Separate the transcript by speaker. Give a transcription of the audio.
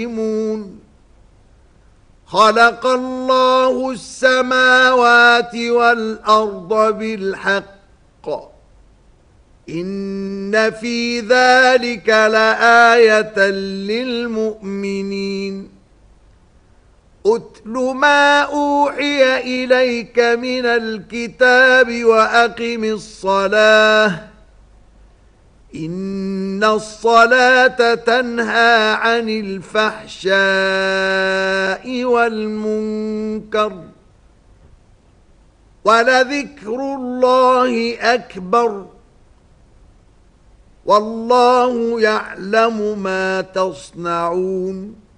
Speaker 1: خلق الله السماوات والأرض بالحق إن في ذلك لآية للمؤمنين أتل ما أوحي إليك من الكتاب وأقم الصلاة إن الصلاة تنهى عن الفحشاء والمنكر ولذكر الله أكبر والله يعلم ما تصنعون